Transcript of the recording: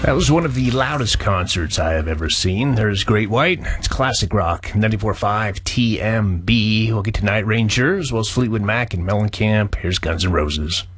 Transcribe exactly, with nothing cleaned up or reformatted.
That was one of the loudest concerts I have ever seen. There's Great White. It's classic rock. ninety-four point five T M B. We'll get to Night Ranger, as well as Fleetwood Mac and Mellencamp. Here's Guns N' Roses.